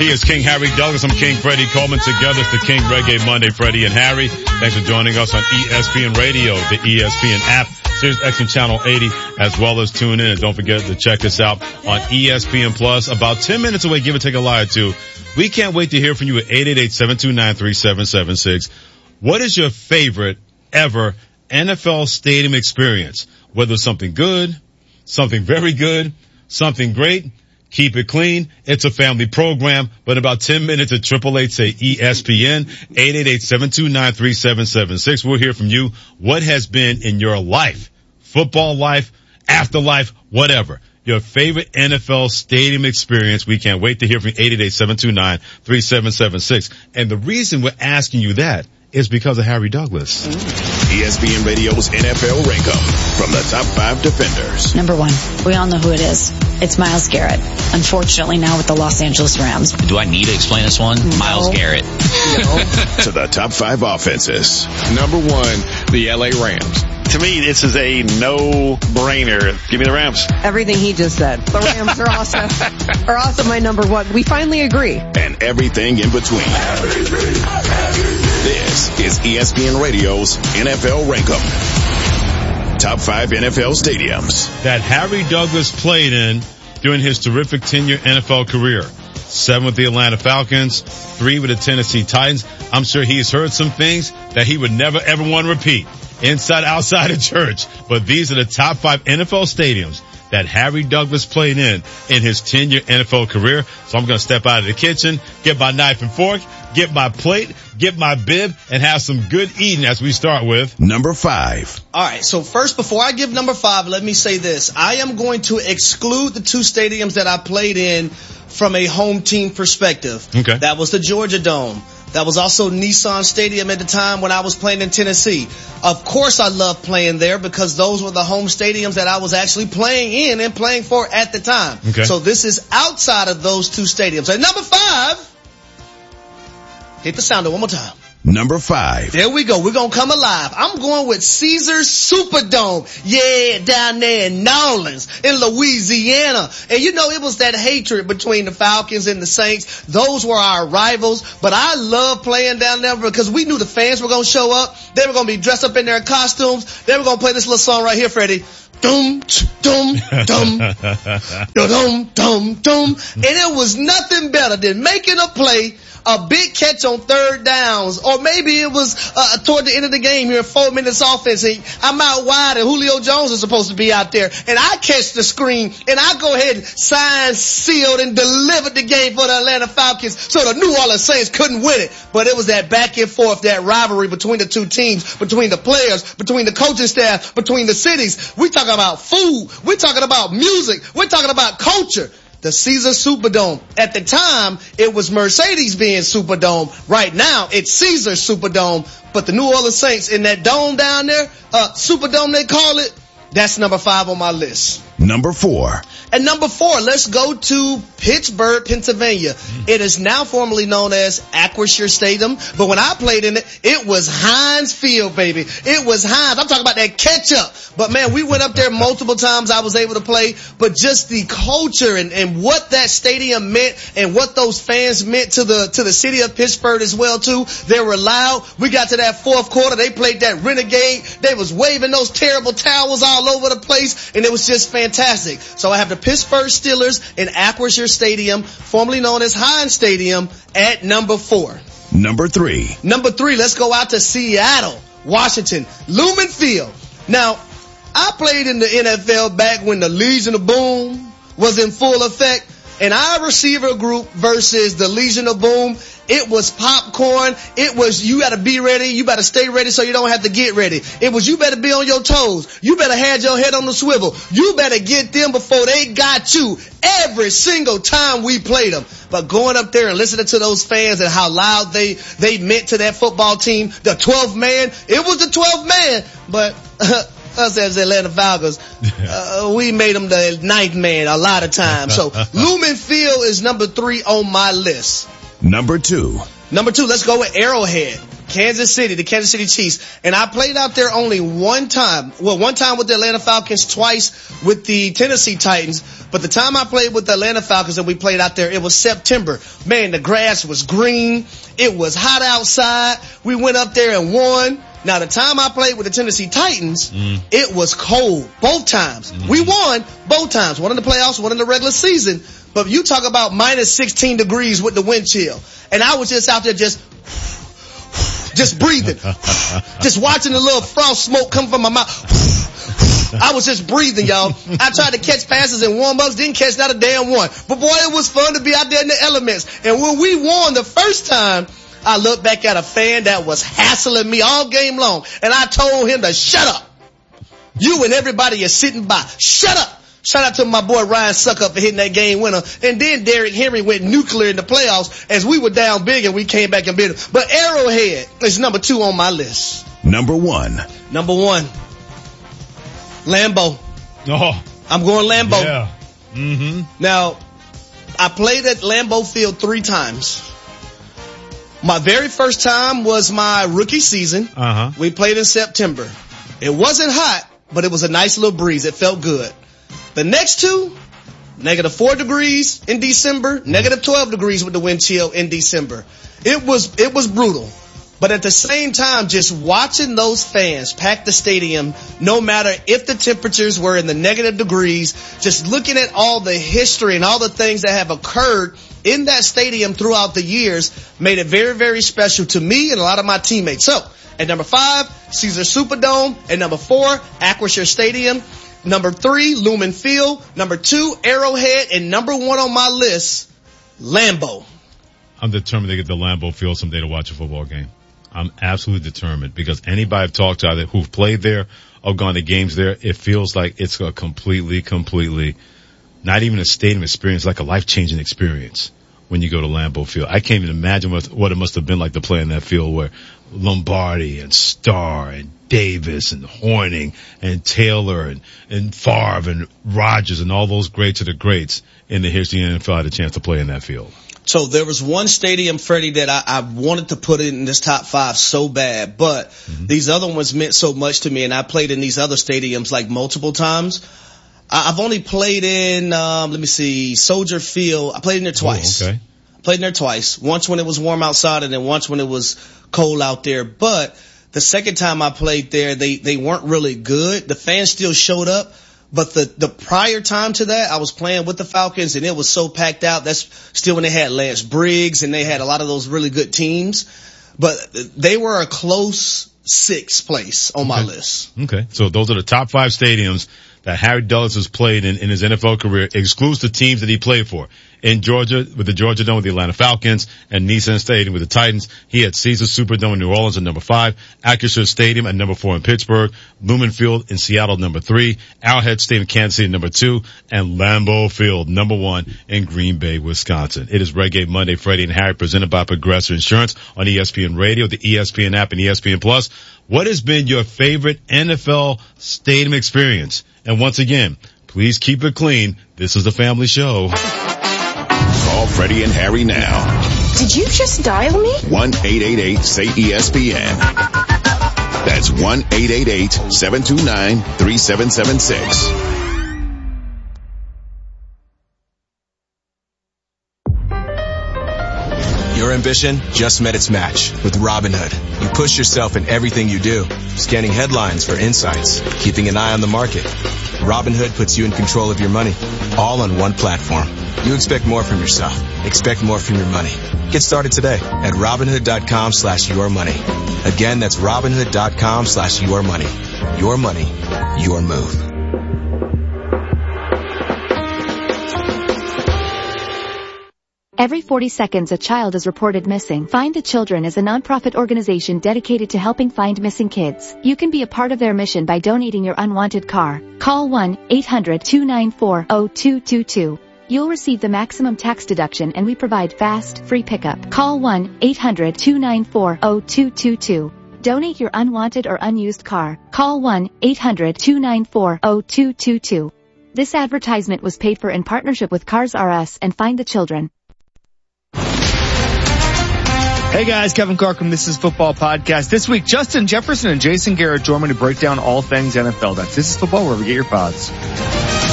He is King Harry Douglas. I'm King Freddie Coleman. Together it's the King Reggae Monday, Freddie and Harry. Thanks for joining us on ESPN Radio, the ESPN app, Sirius XM Channel 80, as well as tune in. And don't forget to check us out on ESPN Plus. About 10 minutes away, give or take a lie or two. We can't wait to hear from you at 888-729-3776. What is your favorite ever NFL stadium experience? Whether it's something good, something very good, something great, keep it clean. It's a family program, but in about 10 minutes at 888 say ESPN, 888-729-3776. We'll hear from you. What has been in your life, football life, afterlife, whatever, your favorite NFL stadium experience? We can't wait to hear from you. 888-729-3776. And the reason we're asking you that is because of Harry Douglas. ESPN Radio's NFL Rankum from the top 5 defenders. Number 1, we all know who it is. It's Myles Garrett. Unfortunately now with the Los Angeles Rams. Do I need to explain this one? No. Myles Garrett. No. To the top 5 offenses. Number 1, the LA Rams. To me, this is a no-brainer. Give me the Rams. Everything he just said. The Rams are also my number 1. We finally agree. And everything in between. This is ESPN Radio's NFL Rankum. Top 5 NFL stadiums that Harry Douglas played in during his terrific 10-year NFL career. 7 with the Atlanta Falcons, 3 with the Tennessee Titans. I'm sure he's heard some things that he would never ever want to repeat inside, outside of church. But these are the top 5 NFL stadiums that Harry Douglas played in his 10-year NFL career. So I'm going to step out of the kitchen, get my knife and fork, get my plate, get my bib, and have some good eating as we start with number 5. All right, so first, before I give number 5, let me say this. I am going to exclude the 2 stadiums that I played in from a home team perspective. Okay. That was the Georgia Dome. That was also Nissan Stadium at the time when I was playing in Tennessee. Of course I loved playing there because those were the home stadiums that I was actually playing in and playing for at the time. Okay. So this is outside of those 2 stadiums. And number 5, hit the sounder one more time. Number 5. There we go. We're going to come alive. I'm going with Caesars Superdome. Yeah, down there in New Orleans, in Louisiana. And you know, it was that hatred between the Falcons and the Saints. Those were our rivals. But I love playing down there because we knew the fans were going to show up. They were going to be dressed up in their costumes. They were going to play this little song right here, Freddie. Dum, dum, dum, dum, dum, dum. And it was nothing better than making a play, a big catch on 3rd downs, or maybe it was toward the end of the game here, 4 minutes offense, and I'm out wide and Julio Jones is supposed to be out there, and I catch the screen, and I go ahead and sign, sealed, and delivered the game for the Atlanta Falcons, so the New Orleans Saints couldn't win it. But it was that back and forth, that rivalry between the 2 teams, between the players, between the coaching staff, between the cities. We talking about food, we're talking about music, we're talking about culture. The Caesars Superdome. At the time, it was Mercedes-Benz Superdome. Right now, it's Caesars Superdome. But the New Orleans Saints in that dome down there, Superdome they call it, that's number 5 on my list. Number 4. And number 4, let's go to Pittsburgh, Pennsylvania. It is now formerly known as Acrisure Stadium, but when I played in it, it was Heinz Field, baby. It was Heinz. I'm talking about that ketchup. But man, we went up there multiple times. I was able to play, but just the culture and what that stadium meant and what those fans meant to the city of Pittsburgh as well too. They were loud. We got to that 4th quarter. They played that Renegade. They was waving those terrible towels all over the place, and it was just fantastic. So I have the Pittsburgh Steelers in Acrisure Stadium, formerly known as Heinz Stadium, at number 4. Number 3. Number 3, let's go out to Seattle, Washington, Lumen Field. Now, I played in the NFL back when the Legion of Boom was in full effect, and our receiver group versus the Legion of Boom, it was popcorn. It was you got to be ready. You better stay ready so you don't have to get ready. It was you better be on your toes. You better have your head on the swivel. You better get them before they got you every single time we played them. But going up there and listening to those fans and how loud they meant to that football team, the 12th man, it was the 12th man, but us as the Atlanta Falcons, we made them the 9th man a lot of times. So Lumen Field is number 3 on my list. Number 2. Number 2, let's go with Arrowhead. Kansas City, the Kansas City Chiefs. And I played out there only one time. Well, one time with the Atlanta Falcons, twice with the Tennessee Titans. But the time I played with the Atlanta Falcons and we played out there, it was September. Man, the grass was green. It was hot outside. We went up there and won. Now, the time I played with the Tennessee Titans, it was cold both times. We won both times. One in the playoffs, one in the regular season. But you talk about minus 16 degrees with the wind chill. And I was just out there just breathing. Just watching the little frost smoke come from my mouth. I was just breathing, y'all. I tried to catch passes and warm-ups, didn't catch not a damn one. But boy, it was fun to be out there in the elements. And when we won the first time, I looked back at a fan that was hassling me all game long. And I told him to shut up. You and everybody are sitting by. Shut up. Shout out to my boy Ryan Suckup for hitting that game winner. And then Derrick Henry went nuclear in the playoffs as we were down big and we came back and beat him. But Arrowhead is number 2 on my list. Number 1. Lambeau. Oh. I'm going Lambeau. Yeah. Mm-hmm. Now, I played at Lambeau Field 3 times. My very first time was my rookie season. We played in September. It wasn't hot, but it was a nice little breeze. It felt good. The next 2, -4 degrees in December, -12 degrees with the wind chill in December. It was brutal. But at the same time, just watching those fans pack the stadium, no matter if the temperatures were in the negative degrees, just looking at all the history and all the things that have occurred in that stadium throughout the years made it very, very special to me and a lot of my teammates. So, at number 5, Caesar Superdome. At number 4, Acrisure Stadium. Number 3, Lumen Field. Number 2, Arrowhead. And number 1 on my list, Lambeau. I'm determined to get the Lambeau Field someday to watch a football game. I'm absolutely determined because anybody I've talked to either who've played there or gone to games there, it feels like it's a completely, not even a stadium experience, like a life-changing experience when you go to Lambeau Field. I can't even imagine what it must have been like to play in that field where Lombardi and Starr and Davis and Horning and Taylor and Favre and Rodgers and all those greats of the greats in the history of the NFL had a chance to play in that field. So there was one stadium, Freddie, that I wanted to put in this top 5 so bad, but these other ones meant so much to me, and I played in these other stadiums like multiple times. I've only played in, Soldier Field. I played in there twice. Oh, okay. Played in there twice. Once when it was warm outside and then once when it was cold out there. But the second time I played there, they weren't really good. The fans still showed up. But the prior time to that, I was playing with the Falcons and it was so packed out. That's still when they had Lance Briggs and they had a lot of those really good teams. But they were a close 6th place on my list. Okay. So those are the top 5 stadiums that Harry Dulles has played in his NFL career, excludes the teams that he played for. In Georgia, with the Georgia Dome with the Atlanta Falcons, and Nissan Stadium with the Titans. He had Caesar Superdome in New Orleans at number 5, Acrisure Stadium at number 4 in Pittsburgh, Lumen Field in Seattle number 3, Arrowhead Stadium in Kansas City number 2, and Lambeau Field number 1 in Green Bay, Wisconsin. It is Reggae Monday, Freddie and Harry, presented by Progressive Insurance on ESPN Radio, the ESPN app, and ESPN Plus. What has been your favorite NFL stadium experience? And once again, please keep it clean. This is a family show. Call Freddie and Harry now. Did you just dial me? 1-888-SAY-ESPN. That's 1-888-729-3776. Your ambition just met its match with Robinhood. You push yourself in everything you do, scanning headlines for insights, keeping an eye on the market. Robinhood puts you in control of your money, all on one platform. You expect more from yourself. Expect more from your money. Get started today at Robinhood.com/yourmoney. Again, that's Robinhood.com/yourmoney. Your money, your move. Every 40 seconds a child is reported missing. Find the Children is a nonprofit organization dedicated to helping find missing kids. You can be a part of their mission by donating your unwanted car. Call 1-800-294-0222. You'll receive the maximum tax deduction and we provide fast, free pickup. Call 1-800-294-0222. Donate your unwanted or unused car. Call 1-800-294-0222. This advertisement was paid for in partnership with Cars R Us and Find the Children. Hey guys, Kevin Clark from This Is Football Podcast. This week, Justin Jefferson and Jason Garrett join me to break down all things NFL. That's This Is Football, wherever you get your pods.